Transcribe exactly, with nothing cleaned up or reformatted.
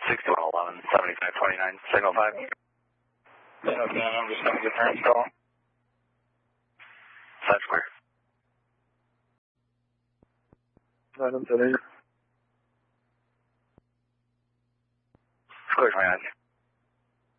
sixty-one eleven, seventy-five twenty-nine, signal five. Yeah, okay, I'm just going to get there and call. Five square. Nine, seven, eight. Square twenty-nine.